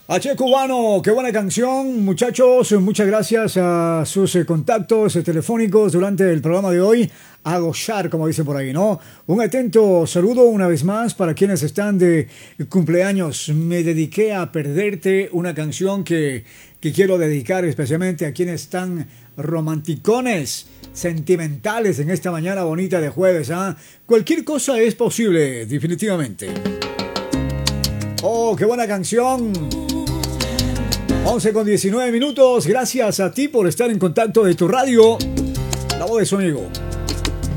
H Cubano, qué buena canción, muchachos. Muchas gracias a sus contactos telefónicos durante el programa de hoy. A gozar, como dicen por ahí, ¿no? Un atento saludo una vez más para quienes están de cumpleaños. Me dediqué a perderte, una canción que quiero dedicar especialmente a quienes están romanticones, sentimentales en esta mañana bonita de jueves, ¿ah? Cualquier cosa es posible, definitivamente. Oh, qué buena canción. 11:19. Gracias a ti por estar en contacto de tu radio. La voz de su amigo.